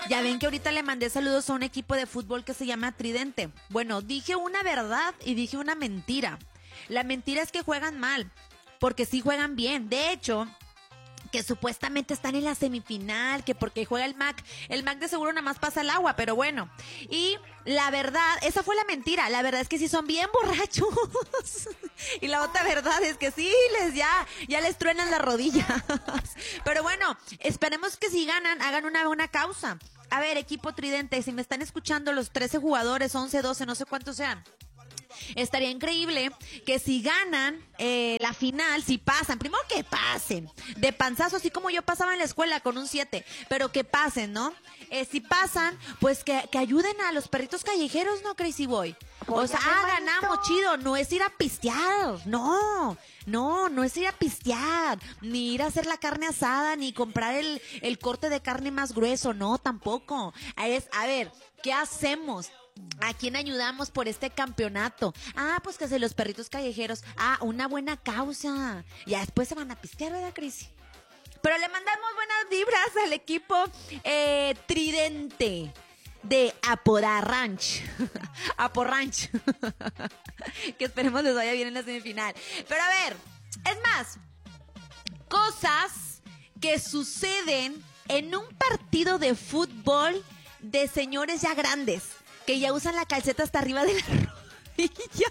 Ya ven que ahorita le mandé saludos a un equipo de fútbol que se llama Tridente. Bueno, dije una verdad y dije una mentira. La mentira es que juegan mal, porque sí juegan bien. De hecho, que supuestamente están en la semifinal, que porque juega el MAC. El MAC de seguro nada más pasa el agua, pero bueno. Y la verdad, esa fue la mentira. La verdad es que sí son bien borrachos. Y la otra verdad es que sí, ya les truenan las rodillas. Pero bueno, esperemos que si ganan, hagan una buena causa. A ver, equipo Tridente, si me están escuchando los 13 jugadores, 11, 12, no sé cuántos sean. Estaría increíble que si ganan la final, si pasan, primero que pasen, de panzazo, así como yo pasaba en la escuela con un 7, pero que pasen, ¿no? Si pasan, pues que ayuden a los perritos callejeros, ¿no, Crazy Boy? O sea, ganamos, chido, no es ir a pistear, no es ir a pistear, ni ir a hacer la carne asada, ni comprar el corte de carne más grueso, no, tampoco. A ver, ¿qué hacemos? ¿A quién ayudamos por este campeonato? Pues que se los perritos callejeros. Una buena causa. Ya después se van a pistear, ¿verdad, Cris? Pero le mandamos buenas vibras al equipo Tridente de Apodarranch. Aporranch. Que esperemos les vaya bien en la semifinal. Pero a ver, es más, cosas que suceden en un partido de fútbol de señores ya grandes, que ya usan la calceta hasta arriba de la rodilla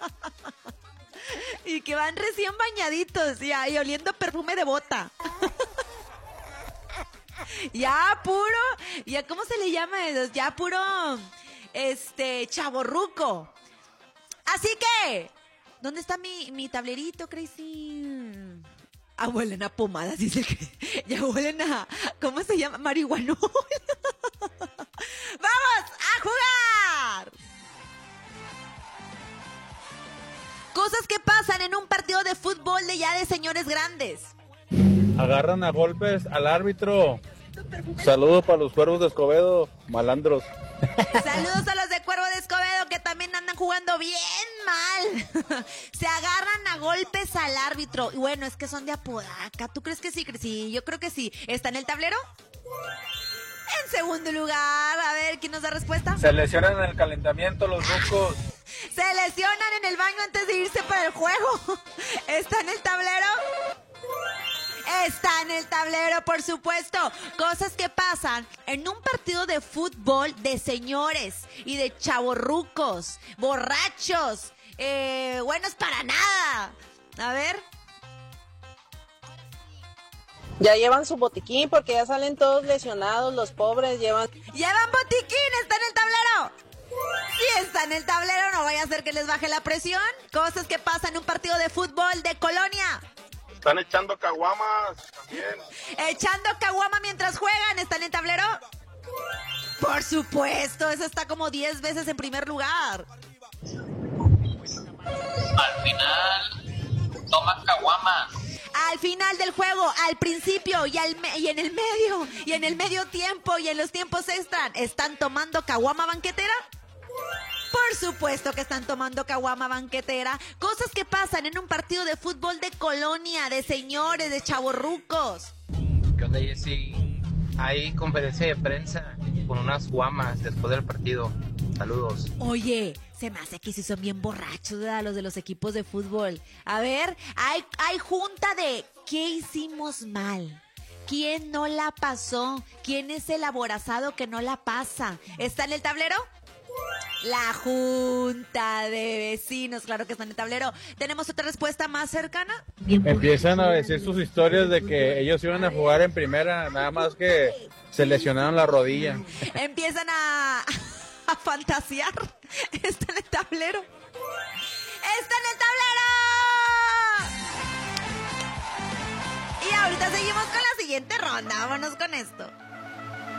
y que van recién bañaditos y oliendo perfume de bota. ¿Cómo se le llama eso? Ya puro, chavorruco. Así que, ¿dónde está mi tablerito, Crazy? Huelen a pomadas, dice que ya huelen a, ¿cómo se llama? Marihuana. ¡Vamos a jugar! Cosas que pasan en un partido de fútbol de señores grandes. Agarran a golpes al árbitro. Saludos para los Cuervos de Escobedo, malandros. Saludos a los de Cuervo de Escobedo que también andan jugando bien mal. Se agarran a golpes al árbitro. Y bueno, es que son de Apodaca. ¿Tú crees que sí? Sí, yo creo que sí. ¿Está en el tablero? En segundo lugar, a ver, ¿quién nos da respuesta? Se lesionan en el calentamiento los rucos. Se lesionan en el baño antes de irse para el juego. ¿Está en el tablero? Está en el tablero, por supuesto. Cosas que pasan en un partido de fútbol de señores y de chavorrucos, borrachos, buenos para nada. A ver. Ya llevan su botiquín porque ya salen todos lesionados, los pobres llevan botiquín, ¿está en el tablero? Sí, está en el tablero, no vaya a ser que les baje la presión. Cosas que pasan en un partido de fútbol de colonia. Están echando caguamas también. Echando caguama mientras juegan, ¿está en el tablero? Por supuesto, eso está como 10 veces en primer lugar. Al final, toman caguamas. Al final del juego, al principio y en el medio, y en el medio tiempo y en los tiempos extra, ¿están tomando caguama banquetera? Por supuesto que están tomando caguama banquetera. Cosas que pasan en un partido de fútbol de colonia, de señores, de chavorrucos. ¿Qué onda, Jessy? Hay conferencia de prensa con unas guamas después del partido. Saludos. Oye, se me hace que sí son bien borrachos, ¿verdad? Los de los equipos de fútbol. A ver, hay junta de ¿qué hicimos mal? ¿Quién no la pasó? ¿Quién es el aborazado que no la pasa? ¿Está en el tablero? La junta de vecinos, claro que está en el tablero. ¿Tenemos otra respuesta más cercana? Empiezan a decir sus historias de que ellos iban a jugar en primera, nada más que se lesionaron la rodilla. Empiezan a fantasear. Está en el tablero. ¡Está en el tablero! Y ahorita seguimos con la siguiente ronda. Vámonos con esto.